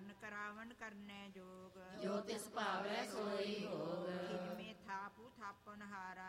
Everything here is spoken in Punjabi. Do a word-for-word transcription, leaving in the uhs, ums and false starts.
ਕਰਨ ਕਰਾਵਨ ਕਰਨੈ ਜੋਗ। ਜੋ ਤਿਸ ਭਾਵੈ ਸੋਈ